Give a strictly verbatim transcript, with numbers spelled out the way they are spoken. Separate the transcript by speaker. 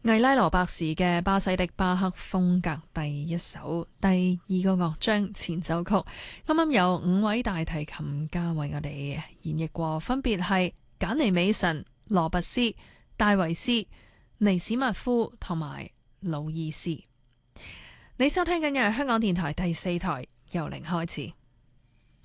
Speaker 1: 魏拉羅伯士嘅巴西的巴赫風格第一首第二個樂章前奏曲，啱啱有五位大提琴家為我哋演繹過，分別係簡尼美神、羅拔斯、戴維斯、尼史密夫同埋魯伊斯。你收聽緊嘅係香港電台第四台，由零開始。